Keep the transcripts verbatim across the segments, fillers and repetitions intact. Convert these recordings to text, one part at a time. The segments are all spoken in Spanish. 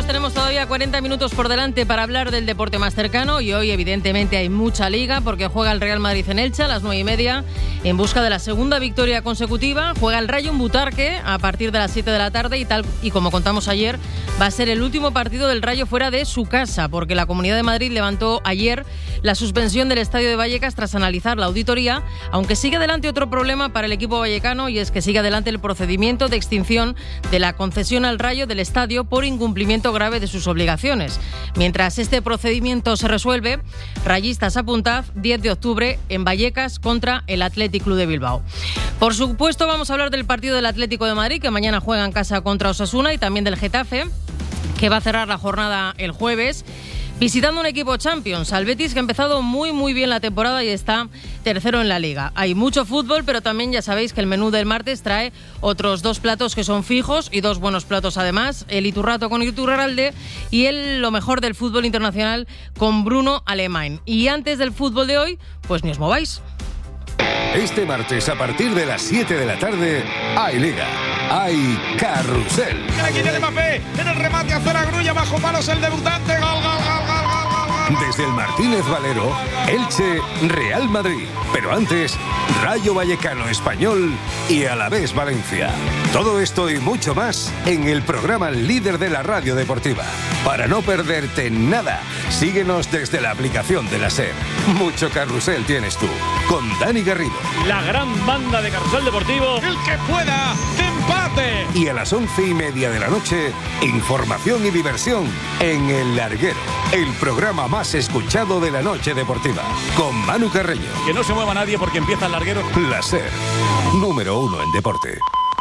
amigos, tenemos todavía cuarenta minutos por delante para hablar del deporte más cercano y hoy evidentemente hay mucha liga porque juega el Real Madrid en Elche a las nueve y media en busca de la segunda victoria consecutiva. Juega el Rayo en Butarque a partir de las siete de la tarde y tal y como contamos ayer va a ser el último partido del Rayo fuera de su casa porque la Comunidad de Madrid levantó ayer la suspensión del Estadio de Vallecas tras analizar la auditoría, aunque sigue adelante otro problema para el equipo vallecano y es que sigue adelante el procedimiento de extinción de la concesión al Rayo del estadio por incumplimiento grave de sus obligaciones. Mientras este procedimiento se resuelve, rayistas apuntad diez de octubre en Vallecas contra el Athletic Club de Bilbao. Por supuesto vamos a hablar del partido del Atlético de Madrid que mañana juega en casa contra Osasuna y también del Getafe que va a cerrar la jornada el jueves visitando un equipo Champions, al Betis, que ha empezado muy muy bien la temporada y está tercero en la Liga. Hay mucho fútbol, pero también ya sabéis que el menú del martes trae otros dos platos que son fijos y dos buenos platos además, el Iturrato con Iturralde y el lo mejor del fútbol internacional con Bruno Alemán. Y antes del fútbol de hoy, pues ni os mováis. Este martes a partir de las siete de la tarde hay Liga, hay Carrusel. Aquí tiene Mbappé, en el remate hace la grulla, bajo palos el debutante, gol, gol, gol, gol, gol, gol. Desde el Martínez Valero, Elche, Real Madrid. Pero antes, Rayo Vallecano Español y Alavés Valencia. Todo esto y mucho más en el programa líder de la radio deportiva. Para no perderte nada, síguenos desde la aplicación de la SER. Mucho carrusel tienes tú, con Dani Garrido. La gran banda de Carrusel Deportivo. El que pueda, de empate. Y a las once y media de la noche, información y diversión en El Larguero, el programa más escuchado de la noche deportiva, con Manu Carreño. Que no se mueva nadie porque empieza El Larguero. La SER, número uno en deporte.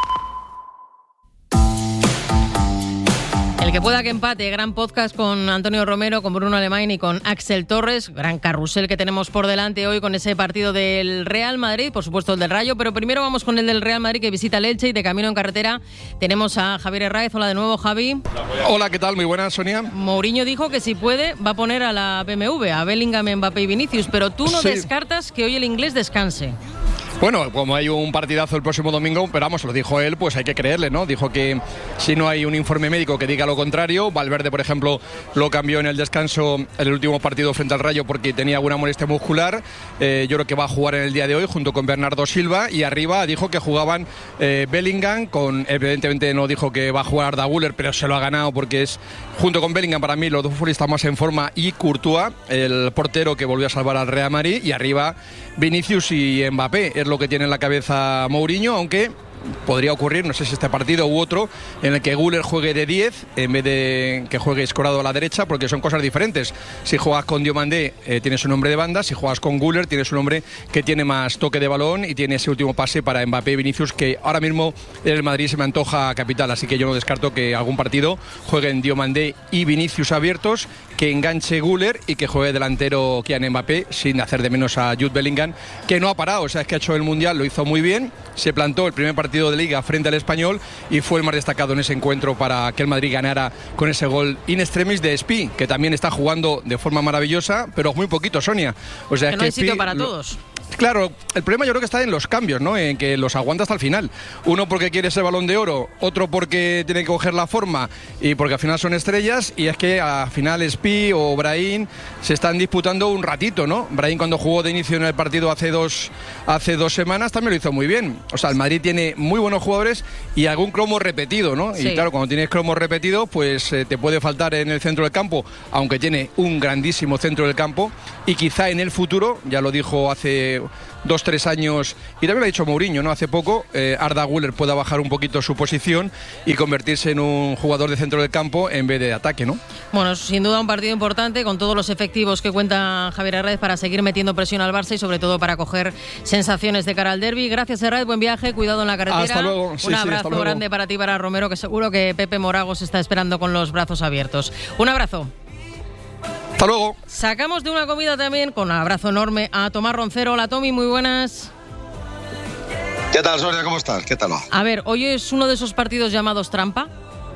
El que pueda que empate, gran podcast con Antonio Romero, con Bruno Alemán y con Axel Torres, gran carrusel que tenemos por delante hoy con ese partido del Real Madrid, por supuesto el del Rayo, pero primero vamos con el del Real Madrid que visita el Elche y de camino en carretera tenemos a Javier Herráez. Hola de nuevo, Javi. Hola, ¿qué tal? Muy buenas, Sonia. Mourinho dijo que si puede va a poner a la B M W, a Bellingham, Mbappé y Vinicius, pero tú no sí. descartas que hoy el inglés descanse. Bueno, como hay un partidazo el próximo domingo, pero vamos, lo dijo él, pues hay que creerle, ¿no? Dijo que si no hay un informe médico que diga lo contrario, Valverde, por ejemplo, lo cambió en el descanso en el último partido frente al Rayo porque tenía alguna molestia muscular. Eh, yo creo que va a jugar en el día de hoy junto con Bernardo Silva y arriba dijo que jugaban eh, Bellingham, con evidentemente no dijo que va a jugar Arda Güler, pero se lo ha ganado porque es, junto con Bellingham, para mí los dos futbolistas más en forma, y Courtois, el portero que volvió a salvar al Real Madrid, y arriba Vinicius y Mbappé. Es lo que tiene en la cabeza Mourinho, aunque podría ocurrir, no sé si este partido u otro, en el que Güler juegue de diez en vez de que juegue escorado a la derecha, porque son cosas diferentes. Si juegas con Diomandé eh, tienes un hombre de banda, si juegas con Güler tienes un hombre que tiene más toque de balón y tiene ese último pase para Mbappé y Vinicius, que ahora mismo en el Madrid se me antoja capital, así que yo no descarto que algún partido jueguen Diomandé y Vinicius abiertos, que enganche Güler y que juegue delantero Kylian Mbappé, sin hacer de menos a Jude Bellingham, que no ha parado, o sea, es que ha hecho el Mundial, lo hizo muy bien, se plantó el primer partido de Liga frente al Español y fue el más destacado en ese encuentro para que el Madrid ganara con ese gol in extremis de Spi, que también está jugando de forma maravillosa, pero muy poquito, Sonia. O sea, que es no que hay sitio Spi, para lo, todos. Claro, el problema yo creo que está en los cambios, ¿no? En que los aguanta hasta el final. Uno porque quiere ese Balón de Oro, otro porque tiene que coger la forma y porque al final son estrellas, y es que al final Spi o Brahim se están disputando un ratito, ¿no? Brahim cuando jugó de inicio en el partido hace dos, hace dos semanas también lo hizo muy bien. O sea, el Madrid tiene muy buenos jugadores y algún cromo repetido, ¿no? Sí. Y claro, cuando tienes cromos repetidos, pues eh, te puede faltar en el centro del campo, aunque tiene un grandísimo centro del campo, y quizá en el futuro, ya lo dijo hace dos, tres años, y también lo ha dicho Mourinho, ¿no? Hace poco, eh, Arda Güler pueda bajar un poquito su posición y convertirse en un jugador de centro del campo en vez de ataque, ¿no? Bueno, sin duda un partido importante con todos los efectivos que cuenta Javier Herráez para seguir metiendo presión al Barça y sobre todo para coger sensaciones de cara al derbi. Gracias, Herráez, buen viaje, cuidado en la carretera. Hasta luego. Sí, un sí, abrazo hasta luego. grande para ti, para Romero, que seguro que Pepe Morago se está esperando con los brazos abiertos. Un abrazo. Hasta luego. Sacamos de una comida también, con un abrazo enorme, a Tomás Roncero. Hola, Tommy, muy buenas. ¿Qué tal, Sonia? ¿Cómo estás? ¿Qué tal va? A ver, ¿hoy es uno de esos partidos llamados trampa?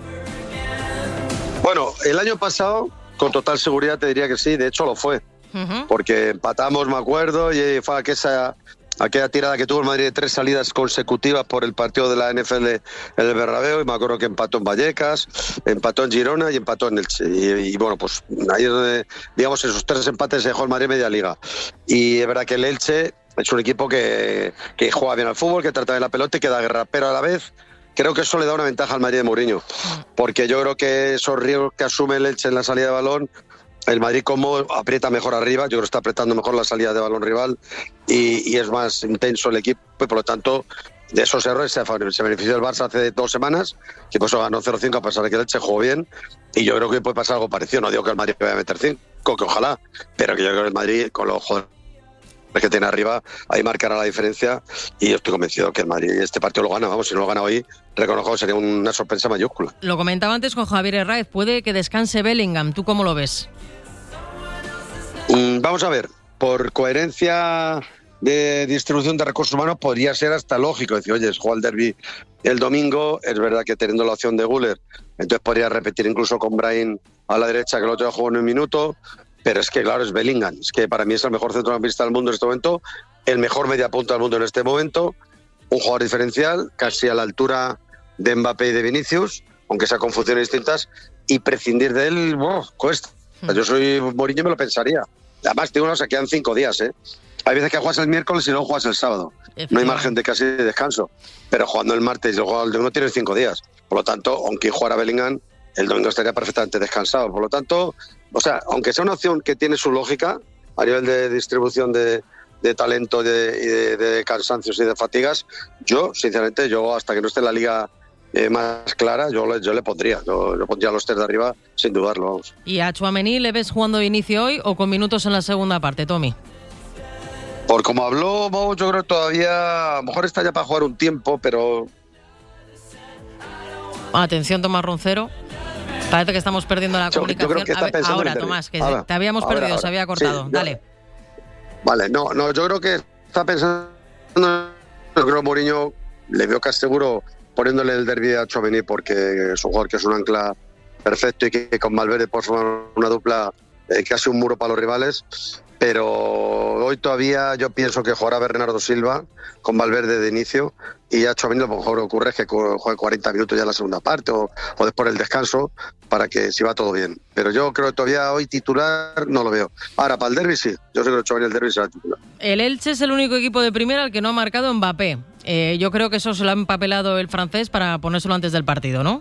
Bueno, el año pasado, con total seguridad te diría que sí, de hecho lo fue. Uh-huh. Porque empatamos, me acuerdo, y fue esa, aquella tirada que tuvo el Madrid de tres salidas consecutivas por el partido de la N F L en el Bernabéu, y me acuerdo que empató en Vallecas, empató en Girona y empató en Elche. Y, y bueno, pues ahí es donde, digamos, esos tres empates se dejó el Madrid media liga. Y es verdad que el Elche es un equipo que, que juega bien al fútbol, que trata bien la pelota y que da guerra, pero a la vez creo que eso le da una ventaja al Madrid de Mourinho, porque yo creo que esos riesgos que asume el Elche en la salida de balón, el Madrid como aprieta mejor arriba, yo creo que está apretando mejor la salida de balón rival y, y es más intenso el equipo, y por lo tanto de esos errores se, se benefició el Barça hace dos semanas, que pues ganó cero cinco a pesar de que el Elche jugó bien, y yo creo que puede pasar algo parecido. No digo que el Madrid vaya a meter cinco, que ojalá, pero que yo creo que el Madrid con los jugadores que tiene arriba, ahí marcará la diferencia, y yo estoy convencido que el Madrid este partido lo gana. Vamos, si no lo gana hoy, reconozco que sería una sorpresa mayúscula. Lo comentaba antes con Javier Herráez, puede que descanse Bellingham, ¿tú cómo lo ves? Mm, vamos a ver, por coherencia de distribución de recursos humanos podría ser hasta lógico decir, oye, juega el derbi el domingo, es verdad que teniendo la opción de Güler, entonces podría repetir incluso con Brahim a la derecha, que el otro jugó en un minuto. Pero es que, claro, es Bellingham. Es que para mí es el mejor centrocampista del mundo en este momento, el mejor mediapunta del mundo en este momento, un jugador diferencial, casi a la altura de Mbappé y de Vinicius, aunque sea con funciones distintas, y prescindir de él, wow, cuesta. Yo soy Mourinho, me lo pensaría. Además, digo, no, se quedan cinco días, ¿eh? Hay veces que juegas el miércoles y luego juegas el sábado. No hay margen de casi de descanso. Pero jugando el martes y luego el domingo tienes cinco días. Por lo tanto, aunque jugara Bellingham, el domingo estaría perfectamente descansado. Por lo tanto, o sea, aunque sea una opción que tiene su lógica a nivel de distribución de, de talento de, y de, de cansancios y de fatigas, yo, sinceramente, yo hasta que no esté en la liga eh, más clara, yo, yo le pondría. Yo, yo pondría a los tres de arriba sin dudarlo. Vamos. ¿Y a Tchouaméni le ves jugando de inicio hoy o con minutos en la segunda parte, Tommy? Por como habló Mo, yo creo que todavía, a lo mejor está ya para jugar un tiempo, pero... Atención, Tomás Roncero. Parece que estamos perdiendo la yo, comunicación. Yo que ver, ahora, Tomás, que ahora, te habíamos ahora, perdido, ahora. se había cortado. Sí, Dale. Yo, vale, no, no, yo creo que está pensando... Yo creo que Mourinho le veo casi seguro poniéndole el derbi a Tchouaméni, porque es un jugador que es un ancla perfecto y que, que con Valverde puede formar una dupla eh, casi un muro para los rivales. Pero hoy todavía yo pienso que jugará Bernardo Silva con Valverde de inicio, y ya Tchouaméni lo mejor ocurre es que juegue cuarenta minutos ya en la segunda parte o, o después del descanso, para que si va todo bien. Pero yo creo que todavía hoy titular no lo veo. Ahora, para el derbi sí, yo creo que Tchouaméni el derbi será titular. El Elche es el único equipo de primera al que no ha marcado Mbappé. Eh, yo creo que eso se lo ha empapelado el francés para ponérselo antes del partido, ¿no?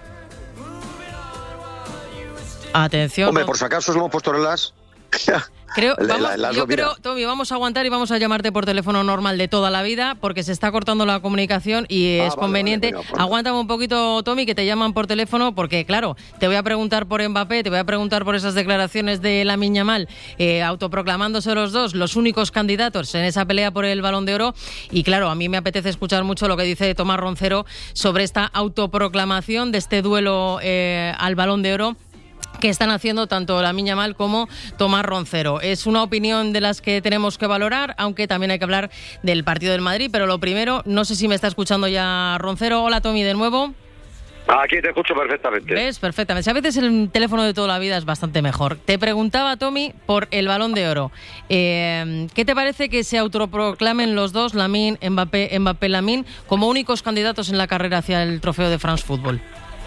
Atención. Hombre, por si acaso lo hemos puesto en las... Creo, vamos, la, la, yo creo, Tommy, vamos a aguantar y vamos a llamarte por teléfono normal de toda la vida, porque se está cortando la comunicación y ah, es vale, conveniente. Vale, venga, pues. Aguántame un poquito, Tommy, que te llaman por teléfono, porque claro, te voy a preguntar por Mbappé, te voy a preguntar por esas declaraciones de Lamine Yamal, eh, autoproclamándose los dos los únicos candidatos en esa pelea por el Balón de Oro. Y claro, a mí me apetece escuchar mucho lo que dice Tomás Roncero sobre esta autoproclamación de este duelo eh, al Balón de Oro que están haciendo tanto Lamine Yamal como Tomás Roncero. Es una opinión de las que tenemos que valorar, aunque también hay que hablar del partido del Madrid, pero lo primero, no sé si me está escuchando ya Roncero. Hola, Tommy, de nuevo. Aquí te escucho perfectamente. ¿Ves? Perfectamente. A veces el teléfono de toda la vida es bastante mejor. Te preguntaba, Tommy, por el Balón de Oro. Eh, ¿Qué te parece que se autoproclamen los dos, Lamine, Mbappé, Mbappé, Lamine, como únicos candidatos en la carrera hacia el trofeo de France Football?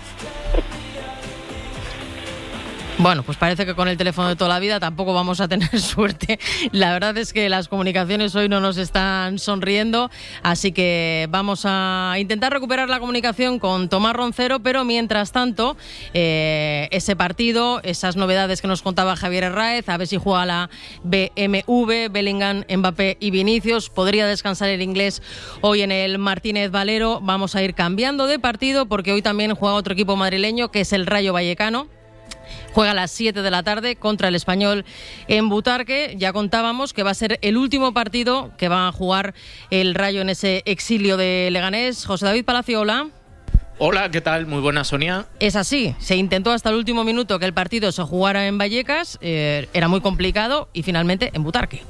Bueno, pues parece que con el teléfono de toda la vida tampoco vamos a tener suerte. La verdad es que las comunicaciones hoy no nos están sonriendo, así que vamos a intentar recuperar la comunicación con Tomás Roncero, pero mientras tanto, eh, ese partido, esas novedades que nos contaba Javier Herráez, a ver si juega la B M W, Bellingham, Mbappé y Vinicius. Podría descansar el inglés hoy en el Martínez Valero. Vamos a ir cambiando de partido porque hoy también juega otro equipo madrileño, que es el Rayo Vallecano. Juega a las siete de la tarde contra el Español en Butarque. Ya contábamos que va a ser el último partido que va a jugar el Rayo en ese exilio de Leganés. José David Palacio, hola. Hola, ¿qué tal? Muy buena, Sonia. Es así, se intentó hasta el último minuto que el partido se jugara en Vallecas, eh, era muy complicado y finalmente en Butarque.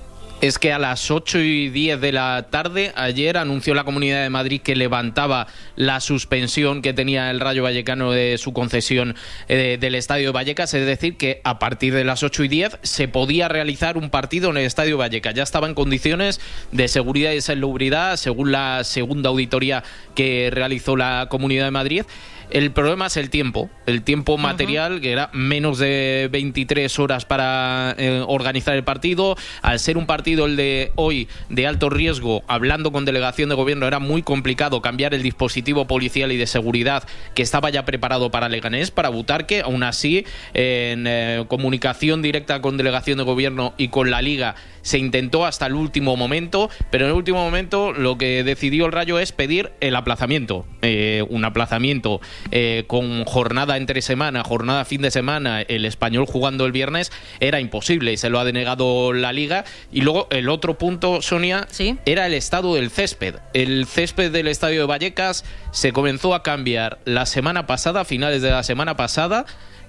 Es que a las ocho y diez de la tarde ayer anunció la Comunidad de Madrid que levantaba la suspensión que tenía el Rayo Vallecano de su concesión eh, del Estadio de Vallecas, es decir, que a partir de las ocho y diez se podía realizar un partido en el Estadio Vallecas. Ya estaba en condiciones de seguridad y salubridad, según la segunda auditoría que realizó la Comunidad de Madrid. El problema es el tiempo, el tiempo material, uh-huh. que era menos de veintitrés horas para eh, organizar el partido. Al ser un partido el de hoy de alto riesgo, hablando con delegación de gobierno, era muy complicado cambiar el dispositivo policial y de seguridad que estaba ya preparado para Leganés, para Butarque. Aún así, en eh, comunicación directa con delegación de gobierno y con la Liga, se intentó hasta el último momento, pero en el último momento lo que decidió el Rayo es pedir el aplazamiento, eh, un aplazamiento eh, con jornada entre semana, jornada fin de semana, el Español jugando el viernes, era imposible y se lo ha denegado la Liga. Y luego el otro punto, Sonia, ¿sí?, era el estado del césped. El césped del Estadio de Vallecas se comenzó a cambiar la semana pasada, a finales de la semana pasada,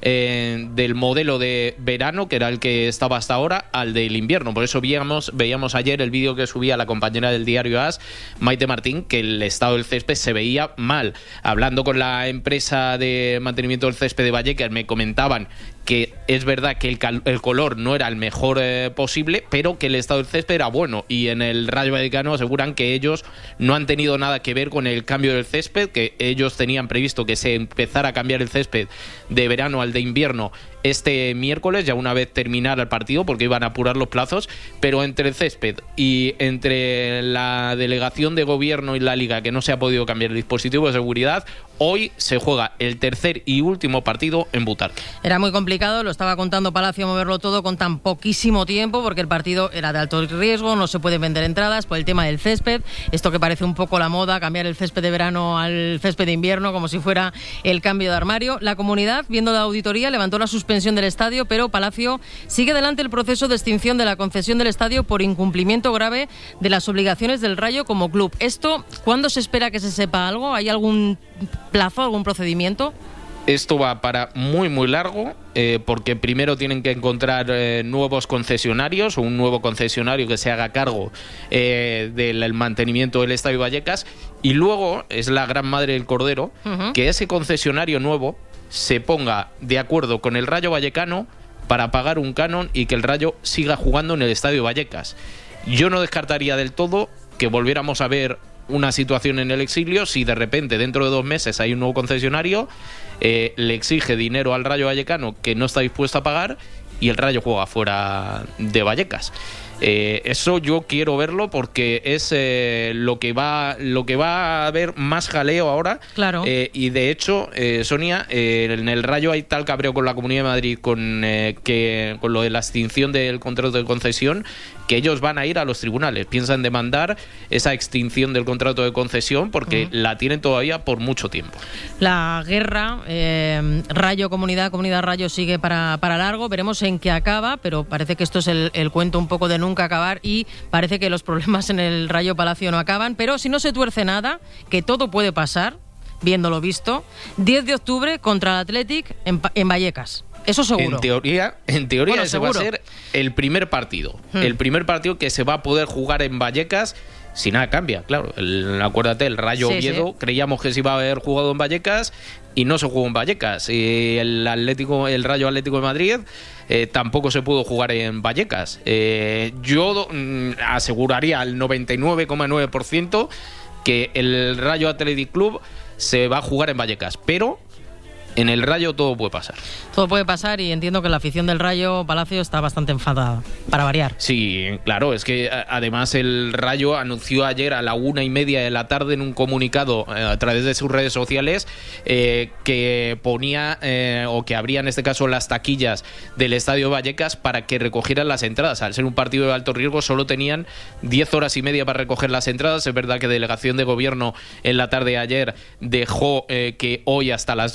Eh, del modelo de verano, que era el que estaba hasta ahora, al del invierno. Por eso veíamos, veíamos ayer el vídeo que subía la compañera del diario A S, Maite Martín, que el estado del césped se veía mal. Hablando con la empresa de mantenimiento del césped de Vallecas, me comentaban que es verdad que el, cal- el color no era el mejor eh, posible, pero que el estado del césped era bueno. Y en el Rayo Vallecano aseguran que ellos no han tenido nada que ver con el cambio del césped, que ellos tenían previsto que se empezara a cambiar el césped de verano al de invierno este miércoles, ya una vez terminara el partido, porque iban a apurar los plazos. Pero entre el césped y entre la delegación de gobierno y la Liga, que no se ha podido cambiar el dispositivo de seguridad, hoy se juega el tercer y último partido en Butarque. Era muy complicado, lo estaba contando Palacio, moverlo todo con tan poquísimo tiempo, porque el partido era de alto riesgo, no se pueden vender entradas por el tema del césped, esto que parece un poco la moda, cambiar el césped de verano al césped de invierno como si fuera el cambio de armario. La comunidad, viendo la auditoría, levantó la suspensión del estadio, pero Palacio sigue adelante el proceso de extinción de la concesión del estadio por incumplimiento grave de las obligaciones del Rayo como club. ¿Esto cuándo se espera que se sepa algo? ¿Hay algún plazo, algún procedimiento? Esto va para muy muy largo, eh, porque primero tienen que encontrar eh, nuevos concesionarios, o un nuevo concesionario que se haga cargo eh, del mantenimiento del Estadio Vallecas, y luego es la gran madre del cordero, uh-huh. que ese concesionario nuevo se ponga de acuerdo con el Rayo Vallecano para pagar un canon y que el Rayo siga jugando en el Estadio Vallecas. Yo no descartaría del todo que volviéramos a ver una situación en el exilio si de repente dentro de dos meses hay un nuevo concesionario, eh, le exige dinero al Rayo Vallecano que no está dispuesto a pagar y el Rayo juega fuera de Vallecas. Eh, eso yo quiero verlo, porque es eh, lo que va lo que va a haber más jaleo ahora. Claro. Eh, y de hecho, eh, Sonia, eh, en el Rayo hay tal cabreo con la Comunidad de Madrid con eh, que con lo de la extinción del contrato de concesión, que ellos van a ir a los tribunales. Piensan demandar esa extinción del contrato de concesión porque uh-huh. la tienen todavía por mucho tiempo. La guerra, eh, Rayo Comunidad, Comunidad Rayo sigue para, para largo. Veremos en qué acaba, pero parece que esto es el, el cuento un poco de nunca acabar, y parece que los problemas en el Rayo Palacio no acaban. Pero si no se tuerce nada, que todo puede pasar, viéndolo visto, diez de octubre contra el Athletic en, en Vallecas. Eso seguro. En teoría, en teoría bueno, ese seguro. va a ser el primer partido. Hmm. El primer partido que se va a poder jugar en Vallecas. Si nada cambia, claro. El, acuérdate, el Rayo sí, Oviedo, sí. creíamos que se iba a haber jugado en Vallecas y no se jugó en Vallecas. Y el Atlético, el Rayo Atlético de Madrid eh, tampoco se pudo jugar en Vallecas. Eh, yo mm, aseguraría al noventa y nueve coma nueve por ciento que el Rayo Athletic Club se va a jugar en Vallecas, pero en el Rayo todo puede pasar. Todo puede pasar, y entiendo que la afición del Rayo Palacio está bastante enfadada, para variar. Sí, claro, es que además el Rayo anunció ayer a la una y media de la tarde en un comunicado eh, a través de sus redes sociales eh, que ponía eh, o que abría en este caso las taquillas del Estadio Vallecas para que recogieran las entradas. Al ser un partido de alto riesgo solo tenían diez horas y media para recoger las entradas. Es verdad que delegación de gobierno en la tarde de ayer dejó eh, que hoy hasta las dos de la tarde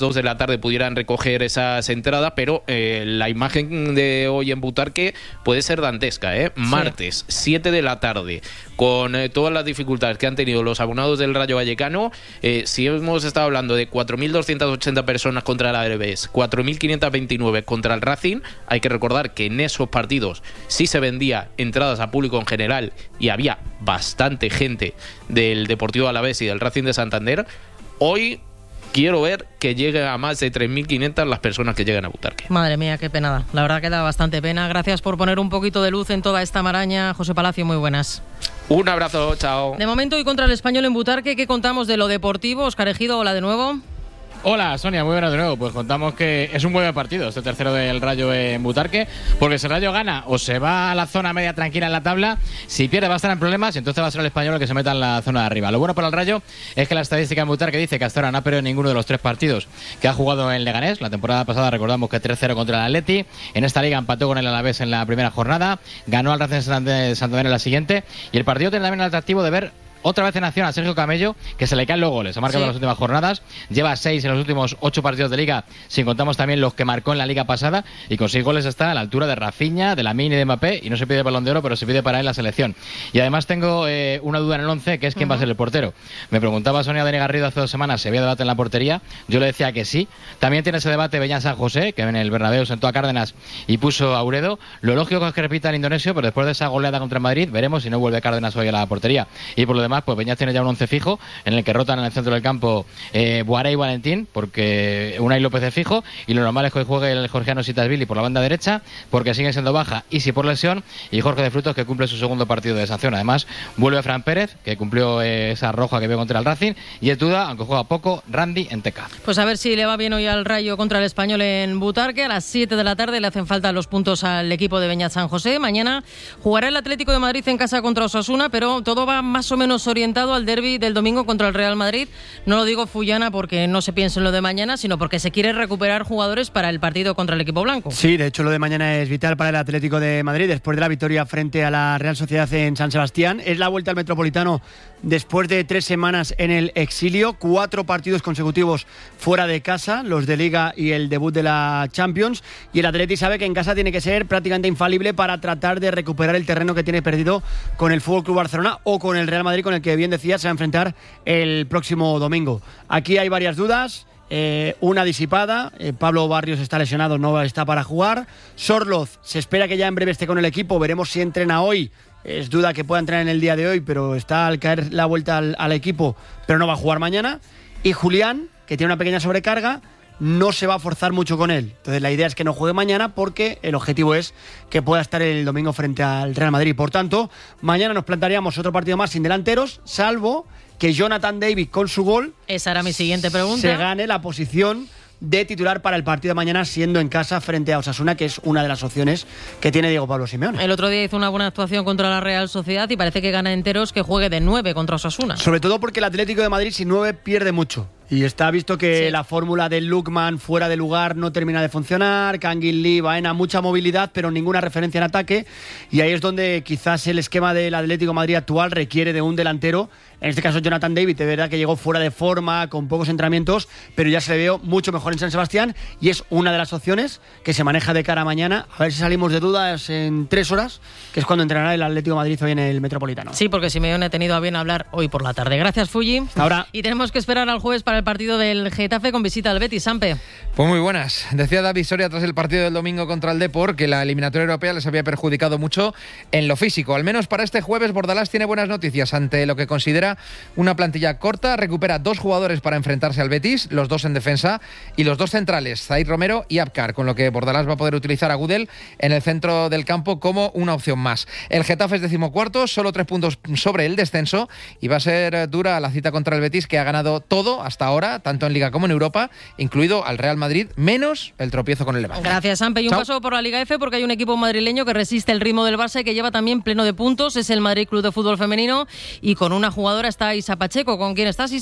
tarde pudieran recoger esas entradas, pero eh, la imagen de hoy en Butarque puede ser dantesca, ¿eh? Martes, siete de la tarde, con eh, todas las dificultades que han tenido los abonados del Rayo Vallecano. Eh, si hemos estado hablando de cuatro mil doscientas ochenta personas contra el Alavés, cuatro mil quinientas veintinueve contra el Racing, hay que recordar que en esos partidos sí se vendía entradas a público en general y había bastante gente del Deportivo Alavés y del Racing de Santander. Hoy quiero ver que llegue a más de tres mil quinientas las personas que lleguen a Butarque. Madre mía, qué penada. La verdad que da bastante pena. Gracias por poner un poquito de luz en toda esta maraña. José Palacio, muy buenas. Un abrazo, chao. De momento, y contra el Español en Butarque, ¿qué contamos de lo deportivo? Óscar Ejido, hola de nuevo. Hola Sonia, muy buenas de nuevo. Pues contamos que es un buen partido este tercero del Rayo en Butarque, porque si el Rayo gana o se va a la zona media tranquila en la tabla, si pierde va a estar en problemas y entonces va a ser el Español el que se meta en la zona de arriba. Lo bueno para el Rayo es que la estadística en Butarque dice que hasta ahora no ha perdido ninguno de los tres partidos que ha jugado en Leganés. La temporada pasada recordamos que tres cero contra el Atleti, en esta liga empató con el Alavés en la primera jornada, ganó al Racing de Santander, Santander en la siguiente, y el partido tiene también el atractivo de ver otra vez en acción a Sergio Camello, que se le caen los goles. Ha marcado sí. en las últimas jornadas, lleva seis en los últimos ocho partidos de Liga, si contamos también los que marcó en la Liga pasada, y con seis goles está a la altura de Rafinha, de Lamine y de Mbappé, y no se pide Balón de Oro, pero se pide para él la selección. Y además tengo eh, una duda en el once, que es quién uh-huh. va a ser el portero. Me preguntaba Sonia Dani Garrido hace dos semanas si había debate en la portería, yo le decía que sí. También tiene ese debate Beñat San José, que en el Bernabéu sentó a Cárdenas y puso a Uredo. Lo lógico es que repita el indonesio, pero después de esa goleada contra el Madrid, veremos si no vuelve Cárdenas hoy a la portería. Y por lo demás, pues Beñat tiene ya un once fijo, en el que rotan en el centro del campo eh, Boaré y Valentín, porque Unai López es fijo, y lo normal es que hoy juegue el georgiano Sitasvili por la banda derecha, porque sigue siendo baja Isi por lesión, y Jorge de Frutos, que cumple su segundo partido de sanción. Además, vuelve Fran Pérez, que cumplió eh, esa roja que vio contra el Racing, y es duda, aunque juega poco, Randy Enteca. Pues a ver si le va bien hoy al Rayo contra el Español en Butarque. A las siete de la tarde le hacen falta los puntos al equipo de Beñat San José. Mañana jugará el Atlético de Madrid en casa contra Osasuna, pero todo va más o menos orientado al derbi del domingo contra el Real Madrid. No lo digo Fullana porque no se piense en lo de mañana, sino porque se quiere recuperar jugadores para el partido contra el equipo blanco. Sí, de hecho lo de mañana es vital para el Atlético de Madrid después de la victoria frente a la Real Sociedad en San Sebastián. Es la vuelta al Metropolitano después de tres semanas en el exilio, cuatro partidos consecutivos fuera de casa, los de Liga y el debut de la Champions, y el Atleti sabe que en casa tiene que ser prácticamente infalible para tratar de recuperar el terreno que tiene perdido con el F C Barcelona o con el Real Madrid, con el que bien decía se va a enfrentar el próximo domingo. Aquí hay varias dudas. Eh, una disipada, eh, Pablo Barrios está lesionado, no está para jugar. Sorloz se espera que ya en breve esté con el equipo, veremos si entrena hoy. Es duda que pueda entrenar en el día de hoy, pero está al caer la vuelta al, al equipo, pero no va a jugar mañana. Y Julián, que tiene una pequeña sobrecarga, no se va a forzar mucho con él. Entonces la idea es que no juegue mañana, porque el objetivo es que pueda estar el domingo frente al Real Madrid. Por tanto, mañana nos plantearíamos otro partido más sin delanteros, salvo que Jonathan David, con su gol, esa era mi siguiente pregunta, se gane la posición de titular para el partido de mañana, siendo en casa frente a Osasuna, que es una de las opciones que tiene Diego Pablo Simeone. El otro día hizo una buena actuación contra la Real Sociedad y parece que gana enteros, que juegue de nueve contra Osasuna. Sobre todo porque el Atlético de Madrid sin nueve pierde mucho. Y está visto que sí. la fórmula del Lookman fuera de lugar no termina de funcionar. Kangin Lee, Baena, mucha movilidad, pero ninguna referencia en ataque. Y ahí es donde quizás el esquema del Atlético de Madrid actual requiere de un delantero. En este caso Jonathan David, de verdad que llegó fuera de forma, con pocos entrenamientos, pero ya se le veo mucho mejor en San Sebastián, y es una de las opciones que se maneja de cara a mañana. A ver si salimos de dudas en tres horas, que es cuando entrenará el Atlético de Madrid hoy en el Metropolitano. Sí, porque Simeone ha tenido a bien hablar hoy por la tarde. Gracias, Fulli. Hasta ahora. Y tenemos que esperar al jueves para el partido del Getafe con visita al Betis. Sampe. Pues muy buenas. Decía David Soria tras el partido del domingo contra el Depor que la eliminatoria europea les había perjudicado mucho en lo físico. Al menos para este jueves Bordalás tiene buenas noticias ante lo que considera una plantilla corta. Recupera dos jugadores para enfrentarse al Betis, los dos en defensa, y los dos centrales, Zaid Romero y Abkar, con lo que Bordalás va a poder utilizar a Gudel en el centro del campo como una opción más. El Getafe es decimocuarto, solo tres puntos sobre el descenso, y va a ser dura la cita contra el Betis, que ha ganado todo hasta ahora, tanto en Liga como en Europa, incluido al Real Madrid, menos el tropiezo con el Levante. Gracias, Sampe. Y un Chao. paso por la Liga F, porque hay un equipo madrileño que resiste el ritmo del Barça y que lleva también pleno de puntos. Es el Madrid Club de Fútbol Femenino, y con una jugadora está Isa Pacheco. ¿Con quién estás, Isa?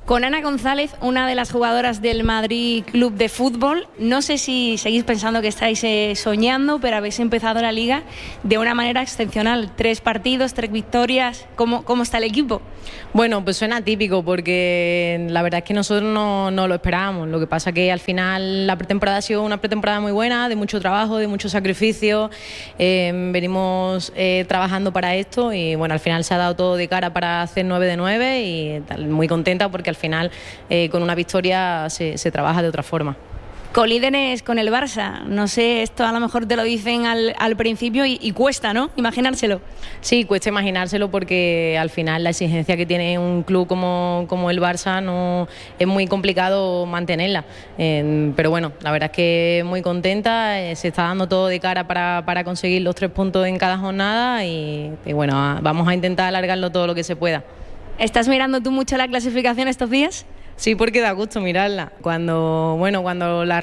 con Ana González, una de las jugadoras del Madrid Club de Fútbol. No sé si seguís pensando que estáis eh, soñando, pero habéis empezado la Liga de una manera excepcional. Tres partidos, tres victorias. ¿Cómo, cómo está el equipo? Bueno, pues suena típico porque la verdad es que nosotros no, no lo esperábamos. Lo que pasa que al final la pretemporada ha sido una pretemporada muy buena, de mucho trabajo, de mucho sacrificio. Eh, venimos eh, trabajando para esto y bueno, al final se ha dado todo de cara para hacer nueve de nueve y tal, muy contenta porque al final eh, con una victoria se, se trabaja de otra forma. Colíderes con el Barça, no sé, esto a lo mejor te lo dicen al, al principio y, y cuesta, ¿no? Imaginárselo. Sí, cuesta imaginárselo porque al final la exigencia que tiene un club como, como el Barça no es muy complicado mantenerla. Eh, pero bueno, la verdad es que muy contenta, eh, se está dando todo de cara para, para conseguir los tres puntos en cada jornada y, y bueno, a, vamos a intentar alargarlo todo lo que se pueda. ¿Estás mirando tú mucho la clasificación estos días? Sí, porque da gusto mirarla. Cuando, bueno, cuando las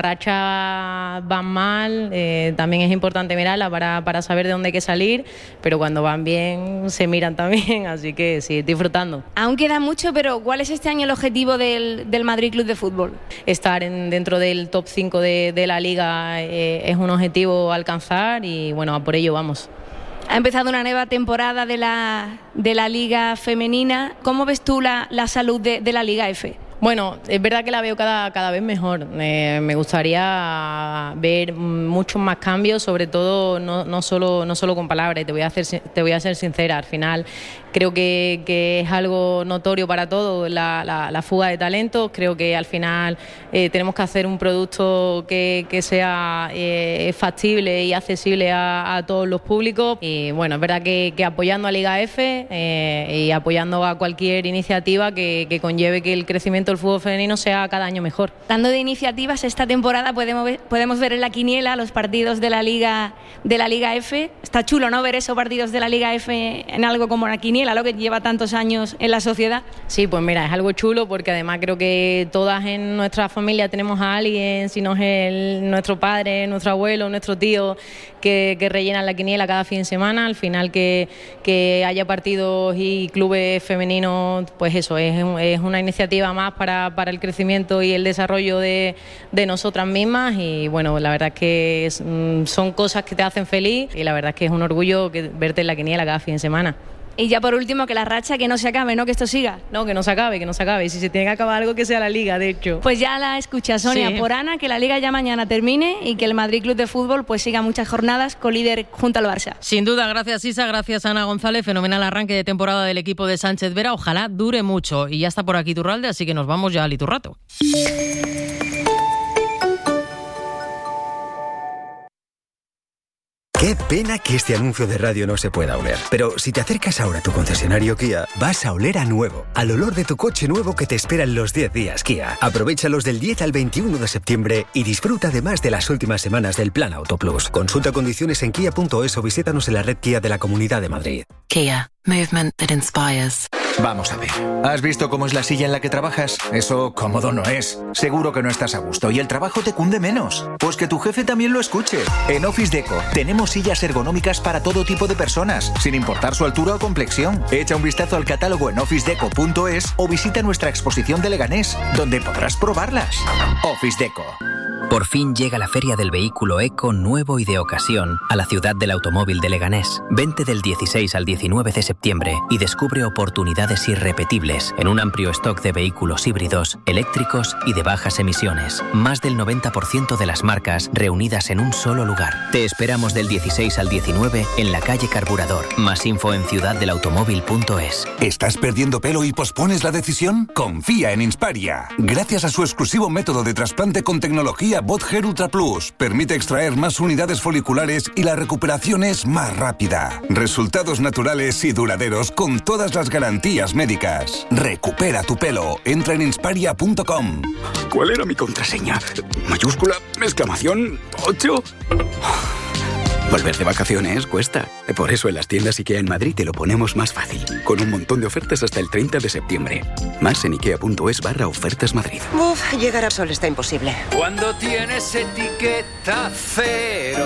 rachas van mal, eh, también es importante mirarla para, para saber de dónde hay que salir, pero cuando van bien se miran también, así que sí, disfrutando. Aún queda mucho, pero ¿cuál es este año el objetivo del, del Madrid Club de Fútbol? Estar en, dentro del top cinco de, de la Liga eh, es un objetivo a alcanzar y bueno, a por ello vamos. Ha empezado una nueva temporada de la, de la Liga Femenina. ¿Cómo ves tú la, la salud de, de la Liga F? Bueno, es verdad que la veo cada, cada vez mejor. Eh, me gustaría ver muchos más cambios, sobre todo no, no, solo, no solo con palabras. Te voy a hacer, te voy a ser sincera, al final creo que, que es algo notorio para todos la, la, la fuga de talentos. Creo que al final eh, tenemos que hacer un producto que, que sea eh, factible y accesible a, a todos los públicos. Y bueno, es verdad que, que apoyando a Liga F eh, y apoyando a cualquier iniciativa que, que conlleve que el crecimiento del fútbol femenino sea cada año mejor. Dando de iniciativas, esta temporada podemos ver, podemos ver en la quiniela los partidos de la Liga de la Liga F. Está chulo, ¿no?, ver esos partidos de la Liga F en algo como la quiniela, lo que lleva tantos años en la sociedad. Sí, pues mira, es algo chulo porque además creo que todas en nuestra familia tenemos a alguien, si no es el, nuestro padre, nuestro abuelo, nuestro tío, que, que rellenan la quiniela cada fin de semana. Al final que, que haya partidos y clubes femeninos, pues eso, es, es una iniciativa más para, para el crecimiento y el desarrollo de, de nosotras mismas y bueno, la verdad es que es, son cosas que te hacen feliz y la verdad es que es un orgullo que, verte en la quiniela cada fin de semana. Y ya por último, que la racha que no se acabe, ¿no?, que esto siga. No, que no se acabe, que no se acabe. Y si se tiene que acabar algo, que sea la Liga, de hecho. Pues ya la escucha Sonia, sí. Por Ana, que la Liga ya mañana termine y que el Madrid Club de Fútbol pues siga muchas jornadas con líder junto al Barça. Sin duda, gracias Isa, gracias Ana González. Fenomenal arranque de temporada del equipo de Sánchez Vera. Ojalá dure mucho. Y ya está por aquí Iturralde, así que nos vamos ya al Iturrato. Qué pena que este anuncio de radio no se pueda oler. Pero si te acercas ahora a tu concesionario Kia, vas a oler a nuevo. Al olor de tu coche nuevo que te espera en los diez días Kia. Aprovéchalos del diez al veintiuno de septiembre y disfruta además de las últimas semanas del Plan Auto Plus. Consulta condiciones en kia punto es o visítanos en la red Kia de la Comunidad de Madrid. Kia. Movement that inspires. Vamos a ver. ¿Has visto cómo es la silla en la que trabajas? Eso cómodo no es. Seguro que no estás a gusto y el trabajo te cunde menos. Pues que tu jefe también lo escuche. En Office Deco tenemos sillas ergonómicas para todo tipo de personas, sin importar su altura o complexión. Echa un vistazo al catálogo en office deco punto es o visita nuestra exposición de Leganés, donde podrás probarlas. Office Deco. Por fin llega la Feria del Vehículo Eco nuevo y de ocasión a la ciudad del automóvil de Leganés. Vente del dieciséis al diecinueve de septiembre y descubre oportunidades irrepetibles en un amplio stock de vehículos híbridos, eléctricos y de bajas emisiones. Más del noventa por ciento de las marcas reunidas en un solo lugar. Te esperamos del dieciséis al diecinueve en la calle Carburador. Más info en ciudad del automóvil punto es. ¿Estás perdiendo pelo y pospones la decisión? Confía en Insparia. Gracias a su exclusivo método de trasplante con tecnología Bot Hair Ultra Plus, permite extraer más unidades foliculares y la recuperación es más rápida. Resultados naturales y duraderos con todas las garantías médicas. Recupera tu pelo. Entra en insparia punto com. ¿Cuál era mi contraseña? ¿Mayúscula? ¿Exclamación? ¿ocho? Volver de vacaciones cuesta. Por eso en las tiendas IKEA en Madrid te lo ponemos más fácil. Con un montón de ofertas hasta el treinta de septiembre. Más en ikea punto es barra ofertas Madrid. Uf, llegar a Sol está imposible. Cuando tienes etiqueta cero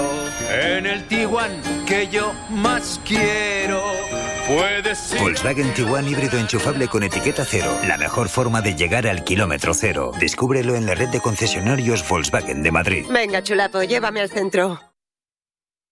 en el Tiguan que yo más quiero. Puedes ir. Volkswagen Tiguan híbrido enchufable con etiqueta cero. La mejor forma de llegar al kilómetro cero. Descúbrelo en la red de concesionarios Volkswagen de Madrid. Venga, chulapo, llévame al centro.